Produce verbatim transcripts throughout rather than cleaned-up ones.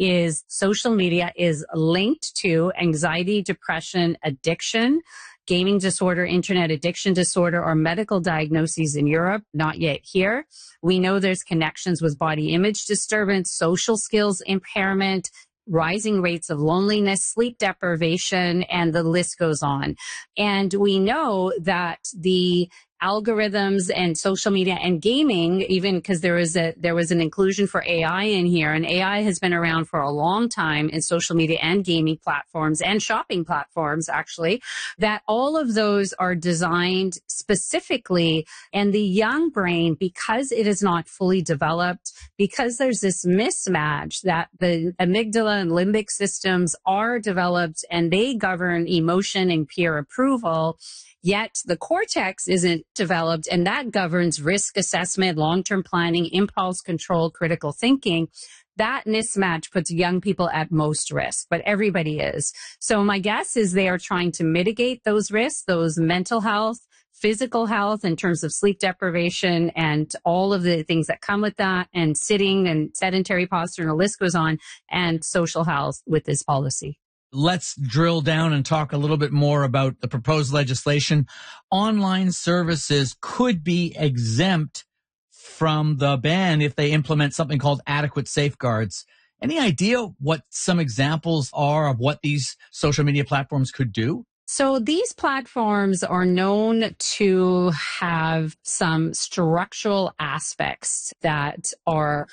is social media is linked to anxiety, depression, addiction, gaming disorder, internet addiction disorder, or medical diagnoses in Europe, not yet here. We know there's connections with body image disturbance, social skills impairment, rising rates of loneliness, sleep deprivation, and the list goes on. And we know that the algorithms and social media and gaming, even because there was a there was an inclusion for A I in here, and A I has been around for a long time in social media and gaming platforms and shopping platforms, actually, that all of those are designed specifically, and the young brain, because it is not fully developed, because there's this mismatch that the amygdala and limbic systems are developed and they govern emotion and peer approval, yet the cortex isn't developed, and that governs risk assessment, long-term planning, impulse control, critical thinking. That mismatch puts young people at most risk, but everybody is. So my guess is they are trying to mitigate those risks, those mental health, physical health in terms of sleep deprivation and all of the things that come with that, and sitting and sedentary posture, and the list goes on, and social health with this policy. Let's drill down and talk a little bit more about the proposed legislation. Online services could be exempt from the ban if they implement something called adequate safeguards. Any idea what some examples are of what these social media platforms could do? So these platforms are known to have some structural aspects that are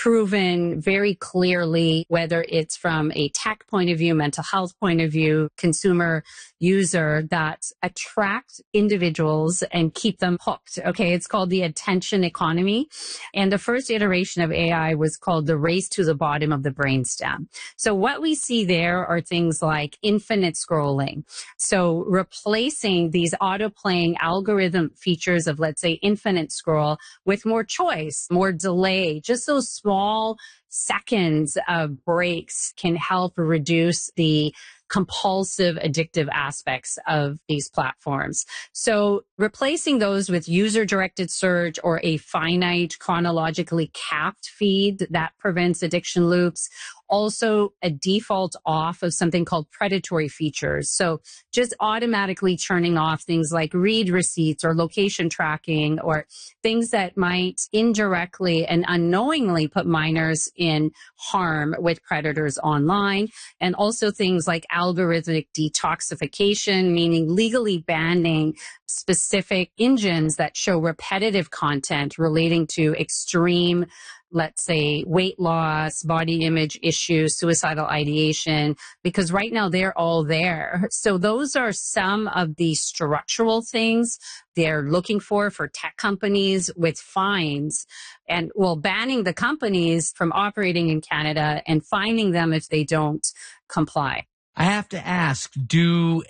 proven very clearly, whether it's from a tech point of view, mental health point of view, consumer user, that attract individuals and keep them hooked. Okay, it's called the attention economy. And the first iteration of A I was called the race to the bottom of the brainstem. So what we see there are things like infinite scrolling. So replacing these auto-playing algorithm features of, let's say, infinite scroll with more choice, more delay, just those small seconds of breaks can help reduce the compulsive addictive aspects of these platforms. So replacing those with user-directed search or a finite chronologically capped feed that prevents addiction loops. Also a default off of something called predatory features. So just automatically turning off things like read receipts or location tracking or things that might indirectly and unknowingly put minors in harm with predators online. And also things like algorithmic detoxification, meaning legally banning specific engines that show repetitive content relating to extreme, let's say, weight loss, body image issues, suicidal ideation, because right now they're all there. So those are some of the structural things they're looking for for tech companies with fines, and well, banning the companies from operating in Canada and fining them if they don't comply. I have to ask, do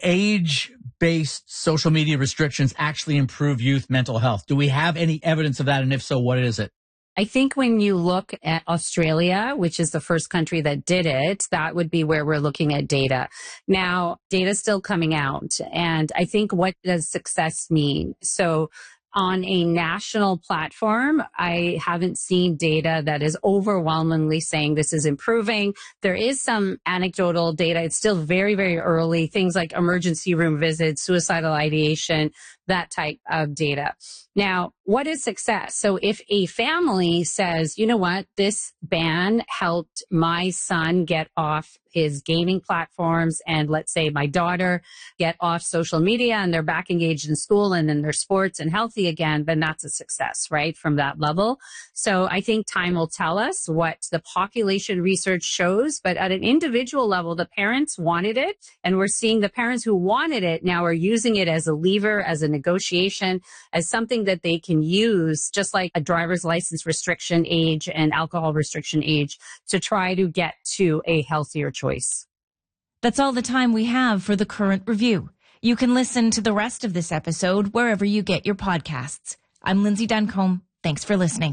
age-based social media restrictions actually improve youth mental health? Do we have any evidence of that? And if so, what is it? I think when you look at Australia, which is the first country that did it, that would be where we're looking at data. Now, data is still coming out. And I think, what does success mean? So on a national platform, I haven't seen data that is overwhelmingly saying this is improving. There is some anecdotal data. It's still very, very early. Things like emergency room visits, suicidal ideation, that type of data. Now, what is success? So if a family says, you know what, this ban helped my son get off his gaming platforms, and let's say my daughter get off social media and they're back engaged in school and in their sports and healthy again, then that's a success, right, from that level. So I think time will tell us what the population research shows, but at an individual level, the parents wanted it, and we're seeing the parents who wanted it now are using it as a lever, as a negotiation, as something that they can use, just like a driver's license restriction age and alcohol restriction age, to try to get to a healthier choice. That's all the time we have for The Current Review. You can listen to the rest of this episode wherever you get your podcasts. I'm Lindsay Duncombe. Thanks for listening.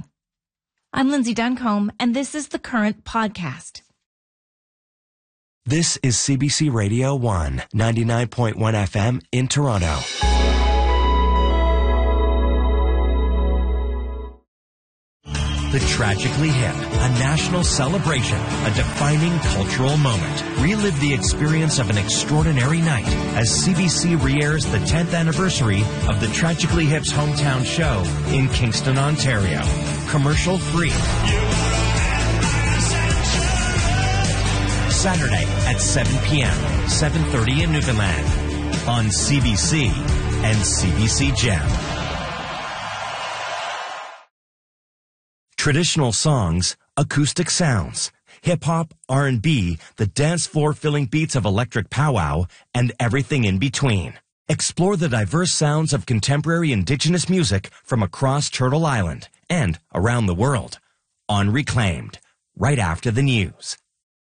I'm Lindsay Duncombe, and this is The Current Podcast. This is C B C Radio one, ninety-nine point one F M in Toronto. The Tragically Hip, a national celebration, a defining cultural moment. Relive the experience of an extraordinary night as C B C re-airs the tenth anniversary of the Tragically Hip's hometown show in Kingston, Ontario. Commercial free. Saturday at seven p.m., seven thirty in Newfoundland on C B C and C B C Gem. Traditional songs, acoustic sounds, hip-hop, R and B, the dance floor-filling beats of electric powwow, and everything in between. Explore the diverse sounds of contemporary Indigenous music from across Turtle Island and around the world on Reclaimed, right after the news.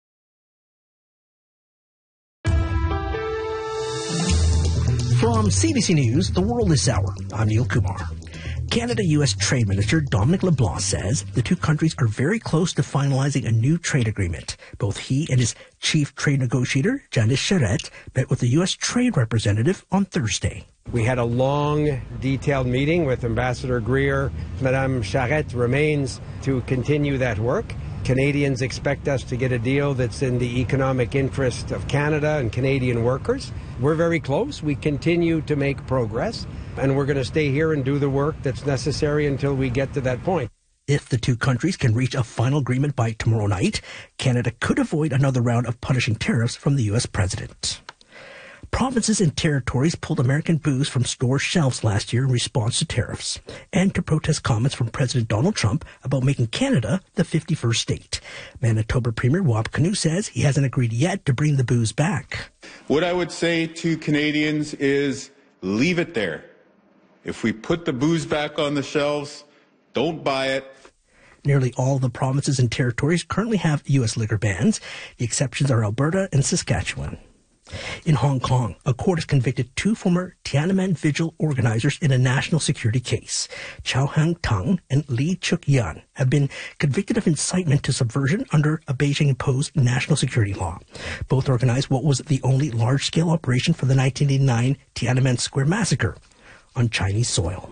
From C B C News, The World This Hour, I'm Neil Kumar. Canada-U S Trade Minister Dominic LeBlanc says the two countries are very close to finalizing a new trade agreement. Both he and his chief trade negotiator, Janice Charette, met with the U S trade representative on Thursday. We had a long, detailed meeting with Ambassador Greer. Madame Charette remains to continue that work. Canadians expect us to get a deal that's in the economic interest of Canada and Canadian workers. We're very close. We continue to make progress, and we're going to stay here and do the work that's necessary until we get to that point. If the two countries can reach a final agreement by tomorrow night, Canada could avoid another round of punishing tariffs from the U S president. Provinces and territories pulled American booze from store shelves last year in response to tariffs and to protest comments from President Donald Trump about making Canada the fifty-first state. Manitoba Premier Wab Kinew says he hasn't agreed yet to bring the booze back. What I would say to Canadians is leave it there. If we put the booze back on the shelves, don't buy it. Nearly all the provinces and territories currently have U S liquor bans. The exceptions are Alberta and Saskatchewan. In Hong Kong, a court has convicted two former Tiananmen Vigil organizers in a national security case. Chow Hang Tung and Lee Chuk Yan have been convicted of incitement to subversion under a Beijing-imposed national security law. Both organized what was the only large-scale operation for the nineteen eighty-nine Tiananmen Square massacre on Chinese soil.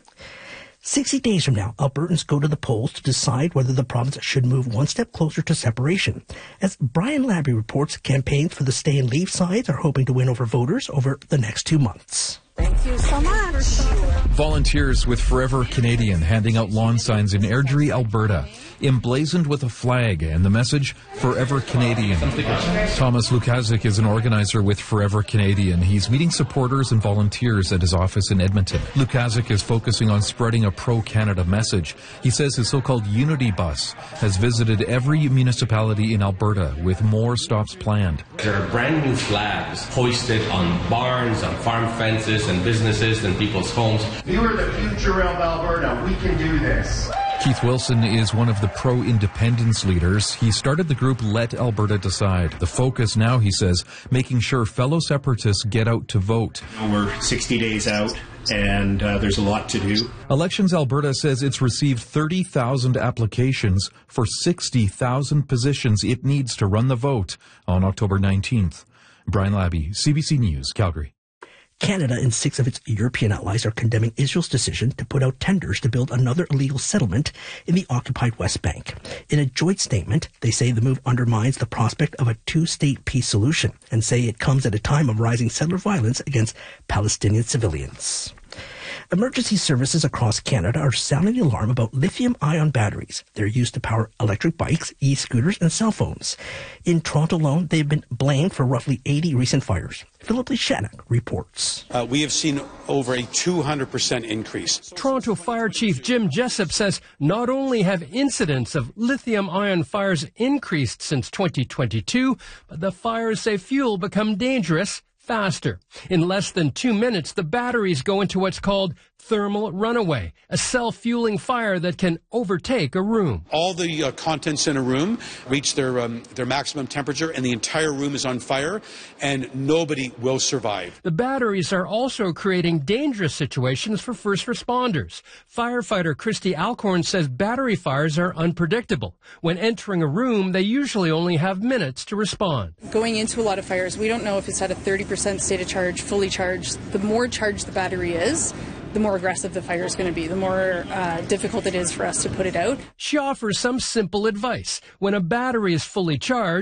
sixty days from now, Albertans go to the polls to decide whether the province should move one step closer to separation. As Brian Labby reports, campaigns for the stay and leave sides are hoping to win over voters over the next two months. Thank you so much. Volunteers with Forever Canadian handing out lawn signs in Airdrie, Alberta, emblazoned with a flag and the message, Forever Canadian. Thomas Lukazik is an organizer with Forever Canadian. He's meeting supporters and volunteers at his office in Edmonton. Lukazik is focusing on spreading a pro-Canada message. He says his so-called Unity Bus has visited every municipality in Alberta with more stops planned. There are brand new flags hoisted on barns, on farm fences, and businesses and people's homes. We are the future of Alberta. We can do this. Keith Wilson is one of the pro-independence leaders. He started the group Let Alberta Decide. The focus now, he says, making sure fellow separatists get out to vote. We're sixty days out, and uh, there's a lot to do. Elections Alberta says it's received thirty thousand applications for sixty thousand positions it needs to run the vote on October nineteenth. Brian Labby, C B C News, Calgary. Canada and six of its European allies are condemning Israel's decision to put out tenders to build another illegal settlement in the occupied West Bank. In a joint statement, they say the move undermines the prospect of a two-state peace solution and say it comes at a time of rising settler violence against Palestinian civilians. Emergency services across Canada are sounding the alarm about lithium-ion batteries. They're used to power electric bikes, e-scooters, and cell phones. In Toronto alone, they've been blamed for roughly eighty recent fires. Philip Lee Shannock reports. Uh, we have seen over a two hundred percent increase. Toronto Fire Chief Jim Jessup says not only have incidents of lithium-ion fires increased since twenty twenty-two, but the fires they fuel become dangerous faster. In less than two minutes, the batteries go into what's called thermal runaway, a self-fueling fire that can overtake a room. All the uh, contents in a room reach their um, their maximum temperature, and the entire room is on fire, and nobody will survive. The batteries are also creating dangerous situations for first responders. Firefighter Christy Alcorn says battery fires are unpredictable. When entering a room, they usually only have minutes to respond. Going into a lot of fires, we don't know if it's at a thirty percent state of charge, fully charged. The more charged the battery is, the more aggressive the fire is going to be, the more uh, difficult it is for us to put it out. She offers some simple advice. When a battery is fully charged,